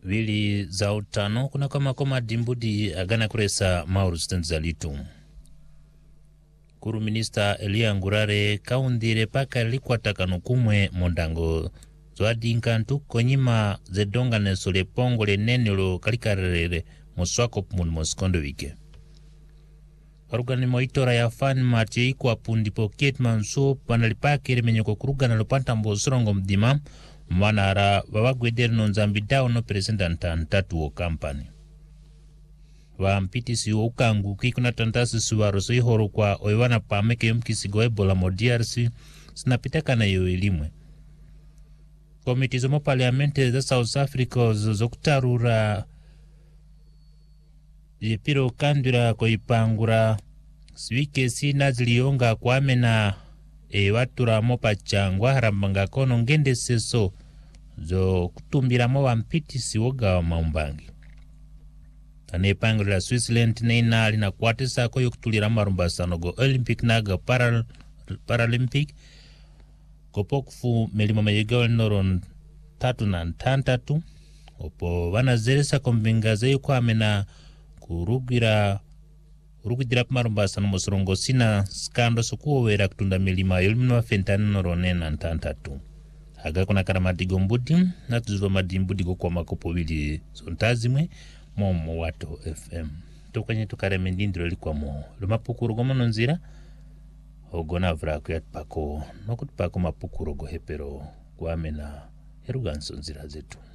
vili za utano kuna kama dimbudi agana kuresa mauru stenzalitu. Kuru Minister Elia Ngurare kaundire paka likwa takano kumwe mondango zwadi nkantu konyima zedonga nesole pongole nenelo kalikarere moswako pumun moskondo wike. Karugani moitora ya fan mati kwa pundi poket manso panalipake remenyoko kurugana lopanta mbosrongo mdima manara wawagweder nonzambidao no presentantan tatu o kampani. Wa mpitisi ukangu kikuna tantasi suwaro soihoro kwa oiwana pameke mkisigo ebola mo DRC sinapitaka na yo ilimwe. Komiti zomo parliamente za South Africa zokutarura jepiro kandura kwa ipangura siwike sina zilionga kwa amena watura mopa changwa harambanga kono ngende seso zo kutumbira mo wa mpitisi woga wa maumbangi. Tane pangura la Switzerland neina alina kuatisa koyo kutulira marumba sanogo Olympic naga Paralympic kopokufu melima mayigawa noron 3 na 3 opo wanazeresa kombinga zeyo kwa amena kurugira marumba sanogo mosrongo sina skando sukuo wera kutunda melima yulmino fentani norone na 3 haga kuna karamadigo mbudi na tuzuwa madimbudi kwa makopo wili sontazimwe momo wato FM tukanye tukareme ndindiro likuwa mo lumapukuru goma nonzira ogona vraku ya tupako nokutupako mapukuru go hepero kwa amena eruganso nzira zetu.